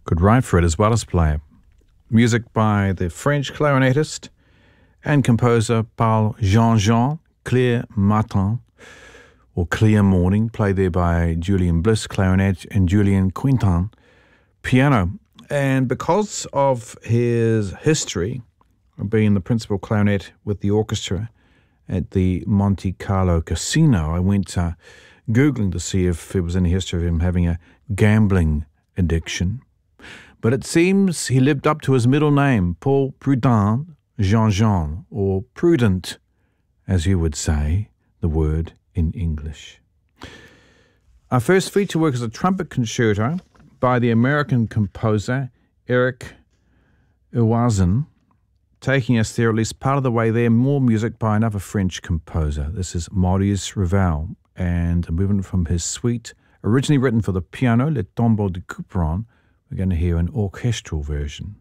could write for it as well as play it. Music by the French clarinetist and composer Paul Jean-Jean, Clear Matin, or Clear Morning, played there by Julian Bliss, clarinet, and Julien Quintin, piano. And because of his history of being the principal clarinet with the orchestra at the Monte Carlo Casino, I went Googling to see if there was any history of him having a gambling addiction. But it seems he lived up to his middle name, Paul Prudent Jean-Jean, or Prudent, as you would say the word in English. Our first feature work is a trumpet concerto by the American composer Eric Oazin, taking us there at least part of the way there. More music by another French composer. This is Maurice Ravel, and a movement from his suite, originally written for the piano, Le Tombeau de Couperin. We're going to hear an orchestral version.